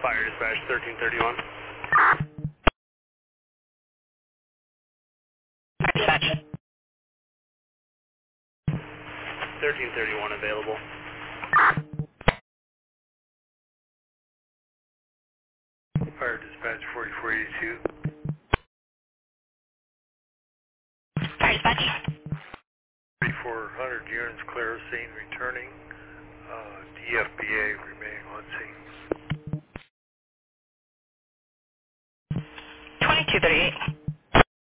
Fire dispatch 1331. Dispatch. 1331 available. Fire dispatch 4482. Fire dispatch. 3400 units clear of scene returning. DFBA remaining on scene. 2238.